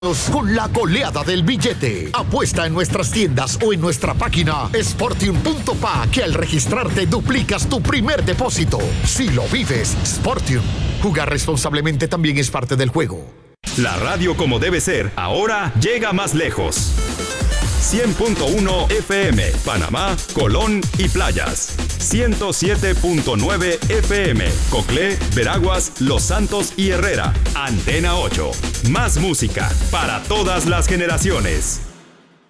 Con la goleada del billete. Apuesta en nuestras tiendas o en nuestra página Sportium.pa, que al registrarte duplicas tu primer depósito. Si lo vives, Sportium. Jugar responsablemente también es parte del juego. La radio como debe ser, ahora llega más lejos. 100.1 FM, Panamá, Colón y Playas. 107.9 FM, Coclé, Veraguas, Los Santos y Herrera. Antena 8. Más música para todas las generaciones.